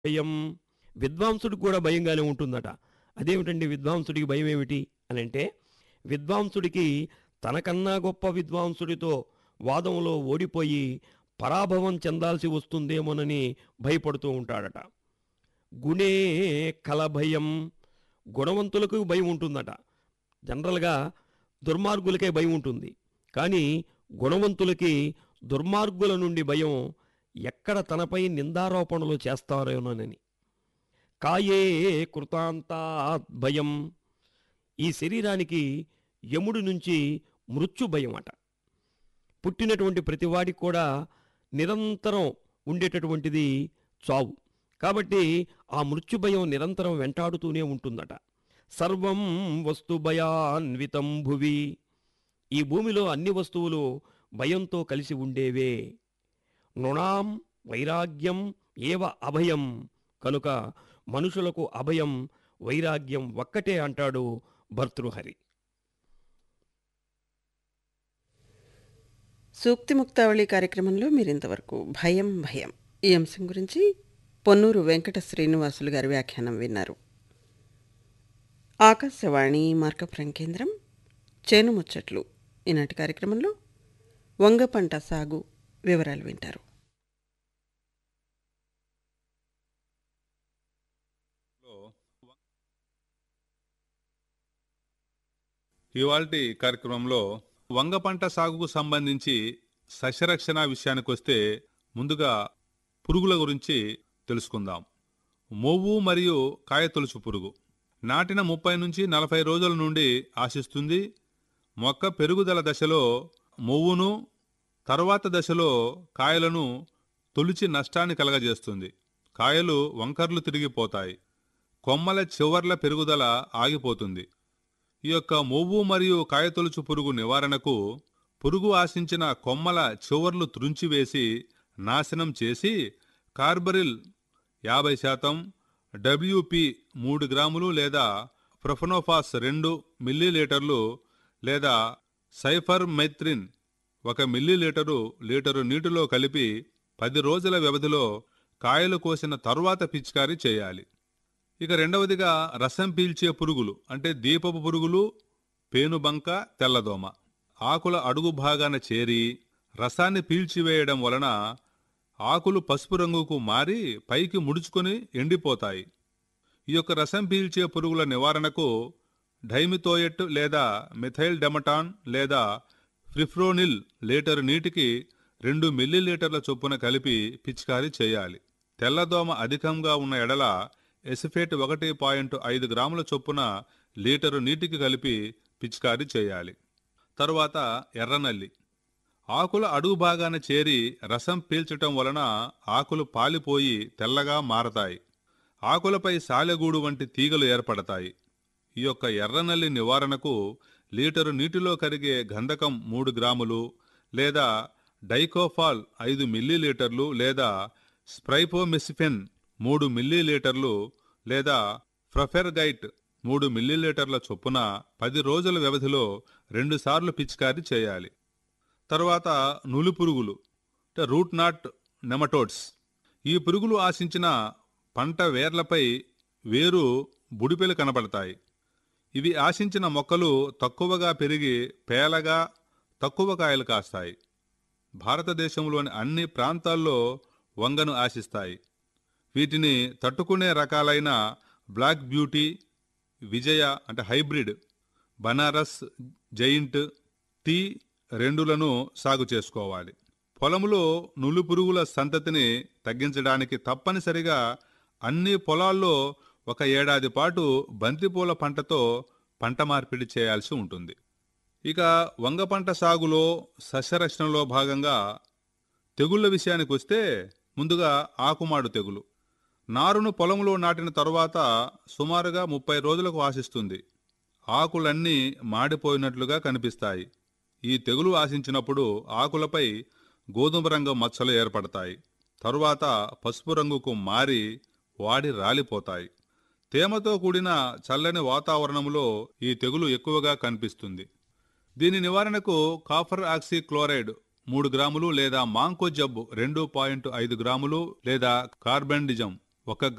భయం విద్వాంసుడికి కూడా భయంగానే ఉంటుందట. అదేమిటండి విద్వాంసుడికి భయం ఏమిటి అనంటే, విద్వాంసుడికి తనకన్నా గొప్ప విద్వాంసుడితో వాదంలో ఓడిపోయి పరాభవం చెందాల్సి వస్తుందేమోనని భయపడుతూ ఉంటాడట. గుణే కలభయం గుణవంతులకు భయం ఉంటుందట. జనరల్గా దుర్మార్గులకే భయం ఉంటుంది. కానీ గుణవంతులకి దుర్మార్గుల నుండి భయం, ఎక్కడ తనపై నిందారోపణలు చేస్తారోనని. కాయే కృతాంతాత్ భయం ఈ శరీరానికి యముడి నుంచి మృత్యు భయం అట. పుట్టినటువంటి ప్రతివాడికి కూడా నిరంతరం ఉండేటటువంటిది చావు. కాబట్టి ఆ మృత్యు భయం నిరంతరం వెంటాడుతూనే ఉంటుందట. సర్వం వస్తు భయాన్వితం భువి ఈ భూమిలో అన్ని వస్తువులు భయంతో కలిసి ఉండేవే. నృణాం వైరాగ్యం ఏవ అభయం కనుక మనుషులకు అభయం వైరాగ్యం ఒక్కటే అంటాడు భర్తృహరి. సూక్తి ముక్తావళి కార్యక్రమంలో మీరింతవరకు భయం భయం ఈ అంశం గురించి పొన్నూరు వెంకట శ్రీనివాసులు గారి వ్యాఖ్యానం విన్నారు. ఆకాశవాణి మార్కపురం కేంద్రం చేను ముచ్చట్లు ఈనాటి కార్యక్రమంలో వంగ పంట సాగు వివరాలు వింటారు. ఇవాల్టి కార్యక్రమంలో వంగ పంట సాగుకు సంబంధించి సస్యరక్షణ విషయానికి వస్తే ముందుగా పురుగుల గురించి తెలుసుకుందాం. మొవ్వు మరియు కాయతొలుచు పురుగు నాటిన 30 నుంచి 40 రోజుల నుండి ఆశిస్తుంది. మొక్క పెరుగుదల దశలో మొవ్వును, తరువాత దశలో కాయలను తొలిచి నష్టాన్ని కలగజేస్తుంది. కాయలు వంకర్లు తిరిగిపోతాయి. కొమ్మల చివర్ల పెరుగుదల ఆగిపోతుంది. ఈ యొక్క మొవ్వు మరియు కాయతొలుచు పురుగు నివారణకు పురుగు ఆశించిన కొమ్మల చివర్లు త్రుంచివేసి నాశనం చేసి కార్బరిల్ 50%, WP 3 గ్రాములు లేదా ప్రొఫెనోఫాస్ 2 మిల్లీలీటర్లు లేదా సైఫర్ మైత్రిన్ 1 మిల్లీలీటరు లీటరు నీటిలో కలిపి 10 రోజుల వ్యవధిలో కాయలు కోసిన తరువాత పిచికారీ చేయాలి. ఇక రెండవదిగా రసం పీల్చే పురుగులు అంటే దీపపు పురుగులు, పేనుబంక, తెల్లదోమ ఆకుల అడుగు భాగాన చేరి రసాన్ని పీల్చివేయడం వలన ఆకులు పసుపు రంగుకు మారి పైకి ముడుచుకొని ఎండిపోతాయి. ఈ యొక్క రసం పీల్చే పురుగుల నివారణకు డైమిథోయెట్ లేదా మిథైల్ డెమటాన్ లేదా ఫ్రిఫ్రోనిల్ లీటరు నీటికి 2 మిల్లీలీటర్ల చొప్పున కలిపి పిచికారీ చేయాలి. తెల్లదోమ అధికంగా ఉన్న ఎడల ఎసిఫేట్ 1.5 గ్రాముల చొప్పున లీటరు నీటికి కలిపి పిచికారీ చేయాలి. తరువాత ఎర్రనల్లి ఆకుల అడుగు భాగాన చేరి రసం పీల్చటం వలన ఆకులు పాలిపోయి తెల్లగా మారతాయి. ఆకులపై సాలెగూడు వంటి తీగలు ఏర్పడతాయి. ఈ యొక్క ఎర్రనల్లి నివారణకు లీటరు నీటిలో కరిగే గంధకం 3 గ్రాములు లేదా డైకోఫాల్ 5 మిల్లీలీటర్లు లేదా స్ప్రైపోమెసిఫెన్ 3 మిల్లీలీటర్లు లేదా ఫ్రఫెర్గైట్ 3 మిల్లీలీటర్ల చొప్పున 10 రోజుల వ్యవధిలో 2 సార్లు పిచికారీ చేయాలి. తరువాత నులి పురుగులు రూట్ నాట్ నెమటోడ్స్ ఈ పురుగులు ఆశించిన పంట వేర్లపై వేరు బుడిపెలు కనబడతాయి. ఇవి ఆశించిన మొక్కలు తక్కువగా పెరిగి పేలగా తక్కువ కాయలు కాస్తాయి. భారతదేశంలోని అన్ని ప్రాంతాల్లో వంగను ఆశిస్తాయి. వీటిని తట్టుకునే రకాలైన బ్లాక్ బ్యూటీ, విజయ అంటే హైబ్రిడ్, బనారస్, జైంట్, T2లను సాగు చేసుకోవాలి. పొలంలో నులి పురుగుల సంతతిని తగ్గించడానికి తప్పనిసరిగా అన్ని పొలాల్లో 1 ఏడాది పాటు బంతిపూల పంటతో పంట మార్పిడి చేయాల్సి ఉంటుంది. ఇక వంగ పంట సాగులో సస్యరక్షణలో భాగంగా తెగుళ్ల విషయానికి వస్తే ముందుగా ఆకుమాడు తెగులు నారును పొలంలో నాటిన తరువాత సుమారుగా 30 రోజులకు ఆశిస్తుంది. ఆకులన్నీ మాడిపోయినట్లుగా కనిపిస్తాయి. ఈ తెగులు ఆశించినప్పుడు ఆకులపై గోధుమ రంగు మచ్చలు ఏర్పడతాయి. తరువాత పసుపు రంగుకు మారి వాడి రాలిపోతాయి. తేమతో కూడిన చల్లని వాతావరణంలో ఈ తెగులు ఎక్కువగా కనిపిస్తుంది. దీని నివారణకు కాపర్ ఆక్సీ క్లోరైడ్ 3 గ్రాములు లేదా మాంకో జబ్బు 2.5 గ్రాములు లేదా కార్బెండిజం 1